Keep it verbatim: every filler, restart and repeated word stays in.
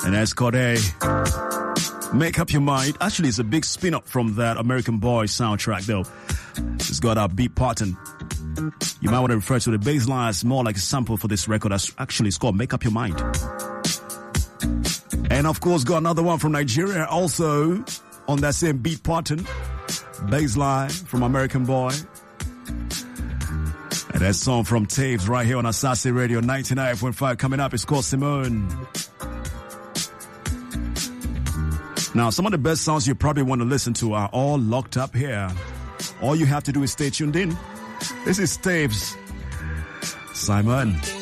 And that's called a Make Up Your Mind. Actually, it's a big spin-up from that American Boy soundtrack, though. It's got a beat pattern. You might want to refer to the bass line as more like a sample for this record. That's actually it's called Make Up Your Mind. And of course, got another one from Nigeria, also on that same beat pattern. Bass line from American Boy. And that song from Taves right here on Asase Radio ninety-nine point five coming up. It's called Simone. Now, some of the best songs you probably want to listen to are all locked up here. All you have to do is stay tuned in. This is Taves. Simon.